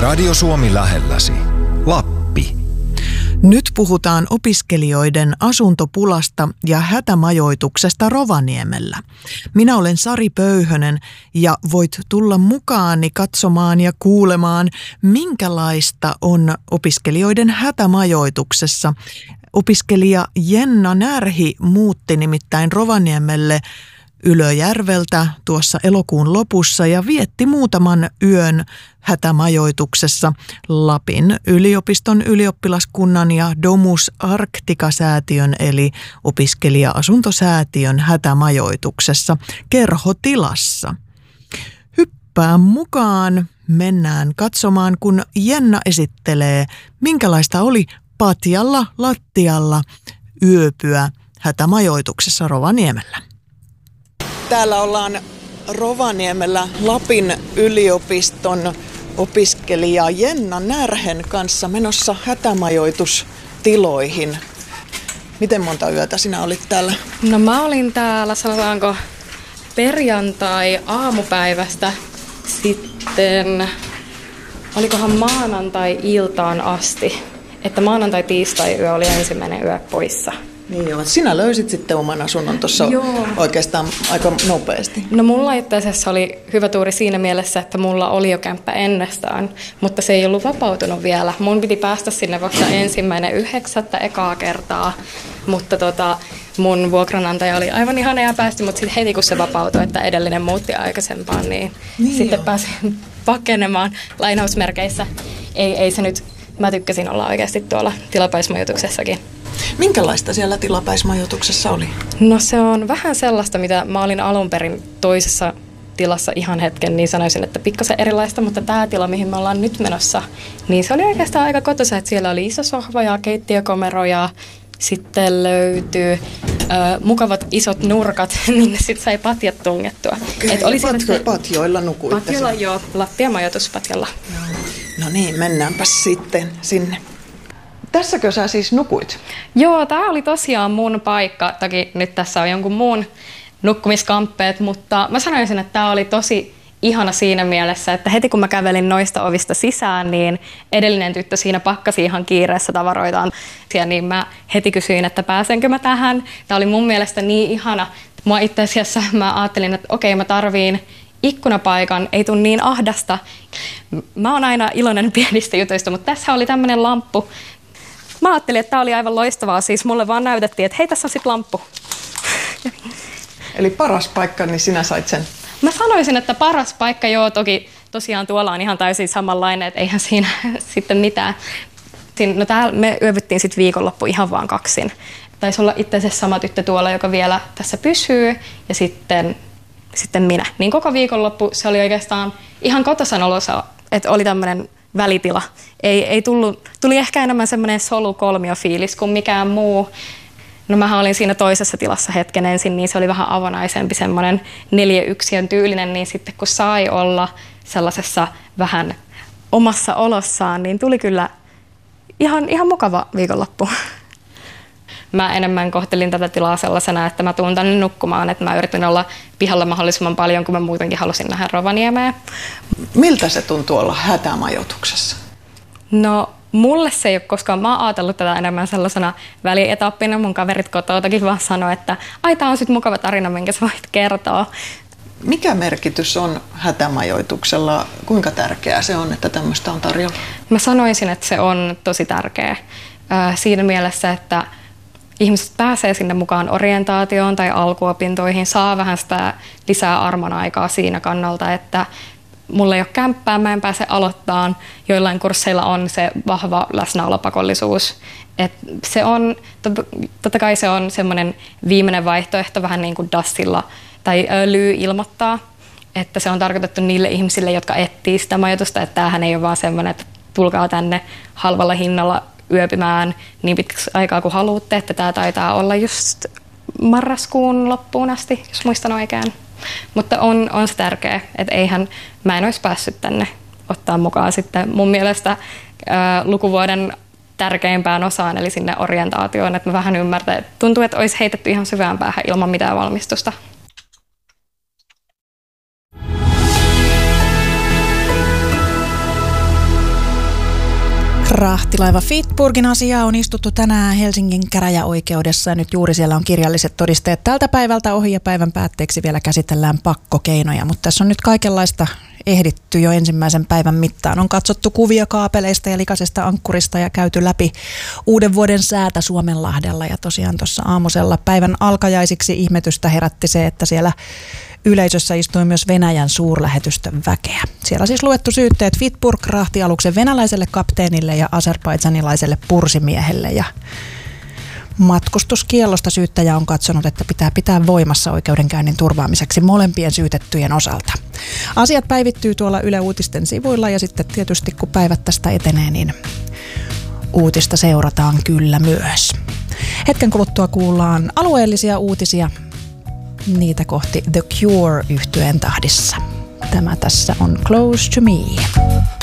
Radio Suomi lähelläsi. Lappi. Nyt puhutaan opiskelijoiden asuntopulasta ja hätämajoituksesta Rovaniemellä. Minä olen Sari Pöyhönen ja voit tulla mukaani katsomaan ja kuulemaan, minkälaista on opiskelijoiden hätämajoituksessa. Opiskelija Jenna Närhi muutti nimittäin Rovaniemelle Ylöjärveltä tuossa elokuun lopussa ja vietti muutaman yön hätämajoituksessa Lapin yliopiston ylioppilaskunnan ja Domus Arctica-säätiön eli opiskelija-asuntosäätiön hätämajoituksessa kerhotilassa. Hyppää mukaan, mennään katsomaan, kun Jenna esittelee, minkälaista oli patjalla lattialla yöpyä hätämajoituksessa Rovaniemellä. Täällä ollaan Rovaniemellä Lapin yliopiston opiskelija Jenna Närhen kanssa menossa hätämajoitustiloihin. Miten monta yötä sinä olit täällä? No mä olin täällä, sanotaanko perjantai-aamupäivästä sitten, olikohan maanantai-iltaan asti. Että maanantai-tiistai-yö oli ensimmäinen yö poissa. Niin joo, sinä löysit sitten oman asunnon tuossa oikeastaan aika nopeasti. No mulla itse asiassa oli hyvä tuuri siinä mielessä, että mulla oli jo kämppä ennestään, mutta se ei ollut vapautunut vielä. Mun piti päästä sinne vasta 1.9. ekaa kertaa, mutta mun vuokranantaja oli aivan ihana ja päästi, mutta sitten heti kun se vapautui, että edellinen muutti aikaisempaan, niin sitten pääsin pakenemaan lainausmerkeissä. Ei se nyt, mä tykkäsin olla oikeasti tuolla tilapäismajoituksessakin. Minkälaista siellä tilapäismajoituksessa oli? No se on vähän sellaista, mitä mä olin alun perin toisessa tilassa ihan hetken, niin sanoisin, että pikkasen erilaista, mutta tämä tila, mihin me ollaan nyt menossa, niin se oli oikeastaan aika kotoisa, että siellä oli iso sohva ja keittiökomero ja sitten löytyy mukavat isot nurkat, minne sitten sai patjat tungettua. Okei, patjoilla nukuitte? Patjoilla joo, lattiamajoituspatjalla. No niin, mennäänpäs sitten sinne. Tässäkö sä siis nukuit? Joo, tää oli tosiaan mun paikka. Toki nyt tässä on jonkun muun nukkumiskamppeet, mutta mä sanoisin, että tää oli tosi ihana siinä mielessä, että heti kun mä kävelin noista ovista sisään, niin edellinen tyttö siinä pakkasi ihan kiireessä tavaroitaan. Ja niin mä heti kysyin, että pääsenkö mä tähän. Tää oli mun mielestä niin ihana. Mua itse asiassa mä ajattelin, että okei, mä tarviin ikkunapaikan, ei tule niin ahdasta. Mä oon aina iloinen pienistä jutuista, mutta tässä oli tämmönen lamppu. Mä ajattelin, että tää oli aivan loistavaa. Siis mulle vaan näytettiin, että hei, tässä on sit lamppu. Eli paras paikka, niin sinä sait sen? Mä sanoisin, että paras paikka, joo, toki tosiaan tuolla on ihan täysin samanlainen, että eihän siinä sitten mitään. No täällä me yövyttiin sitten viikonloppu ihan vaan kaksin. Taisi olla itse asiassa sama tyttö tuolla, joka vielä tässä pysyy, ja sitten minä. Niin koko viikonloppu se oli oikeastaan ihan kotosan olossa, että oli tämmöinen välitila. Tuli ehkä enemmän semmoinen solukolmio-fiilis kuin mikään muu. No mähän olin siinä toisessa tilassa hetken ensin, niin se oli vähän avonaisempi, semmoinen 4-1 tyylinen, niin sitten kun sai olla sellaisessa vähän omassa olossaan, niin tuli kyllä ihan mukava viikonloppu. Mä enemmän kohtelin tätä tilaa sellaisena, että mä tuun tänne nukkumaan, että mä yritin olla pihalla mahdollisimman paljon, kun mä muutenkin halusin nähdä Rovaniemeä. Miltä se tuntuu olla hätämajoituksessa? No mulle se ei ole koskaan, mä oon ajatellut tätä enemmän sellaisena välietappina. Mun kaverit kotoutakin vaan sanoi, että ai tää on sit mukava tarina, minkä sä voit kertoa. Mikä merkitys on hätämajoituksella? Kuinka tärkeää se on, että tämmöistä on tarjolla? Mä sanoisin, että se on tosi tärkeä siinä mielessä, että ihmiset pääsee sinne mukaan orientaatioon tai alkuopintoihin, saa vähän sitä lisää armon aikaa siinä kannalta, että mulla ei ole kämppää, mä en pääse aloittamaan. Joillain kursseilla on se vahva läsnäolopakollisuus. Et se on, totta kai se on semmoinen viimeinen vaihtoehto vähän niin kuin DASilla tai LY ilmoittaa, että se on tarkoitettu niille ihmisille, jotka etsii sitä majoitusta, että tämähän ei ole vaan semmoinen, että tulkaa tänne halvalla hinnalla yöpymään niin pitkäksi aikaa kuin haluatte, että tämä taitaa olla just marraskuun loppuun asti, jos muistan oikein. Mutta on se tärkeä, että mä en olisi päässyt tänne ottaa mukaan sitten mun mielestä lukuvuoden tärkeimpään osaan, eli sinne orientaatioon, että mä vähän ymmärtän, että tuntuu, että olisi heitetty ihan syvään päähän ilman mitään valmistusta. Rahtilaiva Fitburgin asiaa on istuttu tänään Helsingin käräjäoikeudessa ja nyt juuri siellä on kirjalliset todisteet tältä päivältä ohi ja päivän päätteeksi vielä käsitellään pakkokeinoja, mutta tässä on nyt kaikenlaista ehditty jo ensimmäisen päivän mittaan. On katsottu kuvia kaapeleista ja likaisesta ankkurista ja käyty läpi uuden vuoden säätä Suomenlahdella ja tosiaan tuossa aamusella päivän alkajaisiksi ihmetystä herätti se, että siellä yleisössä istui myös Venäjän suurlähetystön väkeä. Siellä siis luettu syytteet Fitburg-rahtialuksen venäläiselle kapteenille ja azerbaidsanilaiselle pursimiehelle. Ja matkustuskiellosta syyttäjä on katsonut, että pitää voimassa oikeudenkäynnin turvaamiseksi molempien syytettyjen osalta. Asiat päivittyy tuolla Yle Uutisten sivuilla ja sitten tietysti kun päivät tästä etenee, niin uutista seurataan kyllä myös. Hetken kuluttua kuullaan alueellisia uutisia. Niitä kohti The Cure -yhtyeen tahdissa. Tämä tässä on Close to Me.